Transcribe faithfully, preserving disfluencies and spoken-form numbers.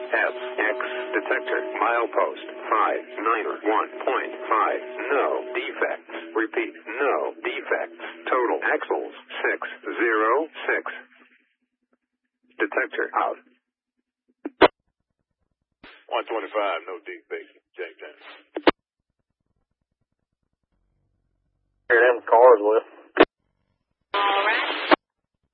S X detector milepost five nine one point five. No defects. Repeat, no defects. Total axles six zero six. Detector out. one twenty-five, no defects. Jacktown.